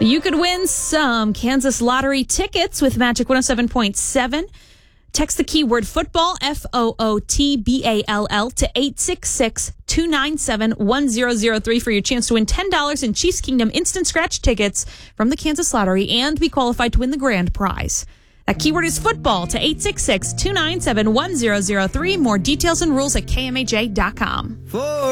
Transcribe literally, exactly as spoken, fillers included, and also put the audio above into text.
You could win some Kansas Lottery tickets with Magic one oh seven point seven. Text the keyword football, F O O T B A L L, to eight six six, two nine seven, one zero zero three for your chance to win ten dollars in Chiefs Kingdom instant scratch tickets from the Kansas Lottery and be qualified to win the grand prize. That keyword is football to eight six six, two nine seven, one zero zero three. More details and rules at K M A J dot com. For